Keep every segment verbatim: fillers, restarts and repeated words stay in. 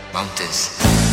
Mountains.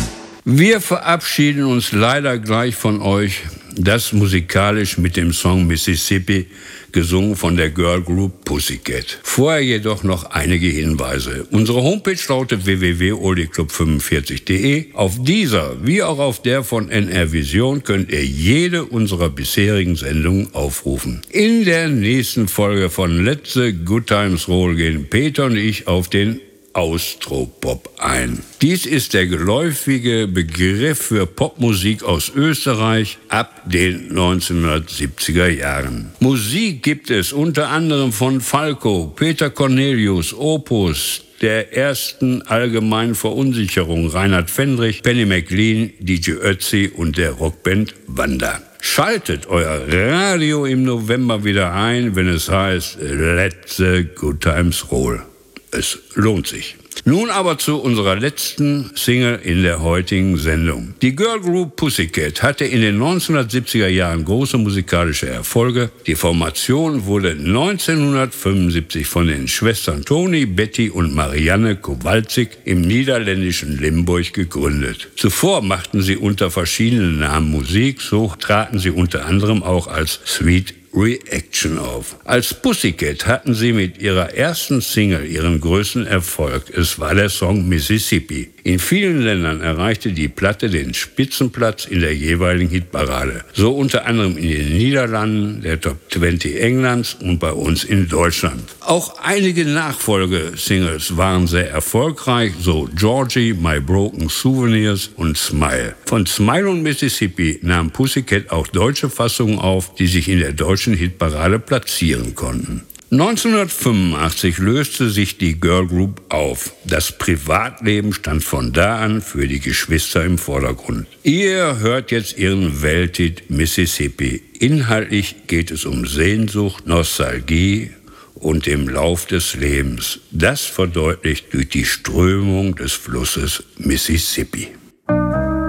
Wir verabschieden uns leider gleich von euch, das musikalisch mit dem Song Mississippi, gesungen von der Girl Group Pussycat. Vorher jedoch noch einige Hinweise. Unsere Homepage lautet w w w punkt oldie-club fünfundvierzig punkt de. Auf dieser, wie auch auf der von N R Vision, könnt ihr jede unserer bisherigen Sendungen aufrufen. In der nächsten Folge von Let the Good Times Roll gehen Peter und ich auf den Austropop ein. Dies ist der geläufige Begriff für Popmusik aus Österreich ab den neunzehnhundertsiebziger Jahren. Musik gibt es unter anderem von Falco, Peter Cornelius, Opus, der ersten allgemeinen Verunsicherung, Reinhard Fendrich, Penny McLean, D J Ötzi und der Rockband Wanda. Schaltet euer Radio im November wieder ein, wenn es heißt Let the Good Times Roll. Es lohnt sich. Nun aber zu unserer letzten Single in der heutigen Sendung. Die Girl Group Pussycat hatte in den neunzehnhundertsiebziger Jahren große musikalische Erfolge. Die Formation wurde neunzehnhundertfünfundsiebzig von den Schwestern Toni, Betty und Marianne Kowalczyk im niederländischen Limburg gegründet. Zuvor machten sie unter verschiedenen Namen Musik, so traten sie unter anderem auch als Sweet Reaction auf. Als Pussycat hatten sie mit ihrer ersten Single ihren größten Erfolg. Es war der Song Mississippi. In vielen Ländern erreichte die Platte den Spitzenplatz in der jeweiligen Hitparade. So unter anderem in den Niederlanden, der Top zwanzig Englands und bei uns in Deutschland. Auch einige Nachfolgesingles waren sehr erfolgreich, so Georgie, My Broken Souvenirs und Smile. Von Smile und Mississippi nahm Pussycat auch deutsche Fassungen auf, die sich in der deutschen Hitparade platzieren konnten. neunzehnhundertfünfundachtzig löste sich die Girl Group auf. Das Privatleben stand von da an für die Geschwister im Vordergrund. Ihr hört jetzt ihren Welthit Mississippi. Inhaltlich geht es um Sehnsucht, Nostalgie und dem Lauf des Lebens. Das verdeutlicht durch die Strömung des Flusses Mississippi.